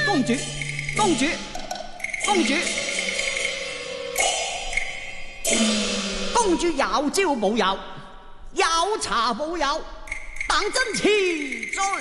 公主，公主，公主，公主有招冇有，有茶冇有，等真遲再。